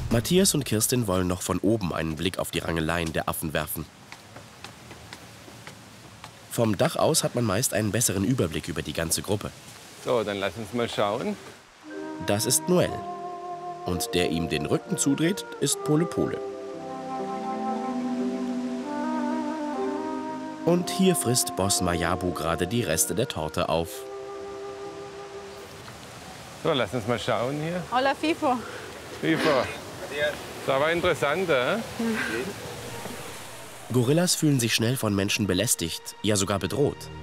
Matthias und Kirstin wollen noch von oben einen Blick auf die Rangeleien der Affen werfen. Vom Dach aus hat man meist einen besseren Überblick über die ganze Gruppe. So, dann lass uns mal schauen. Das ist Noel. Und der ihm den Rücken zudreht, ist Pole Pole. Und hier frisst Boss Mayabu gerade die Reste der Torte auf. So, lass uns mal schauen hier. Hola, Fifo. Fifo. Das war interessant, hä? Gorillas fühlen sich schnell von Menschen belästigt, ja sogar bedroht.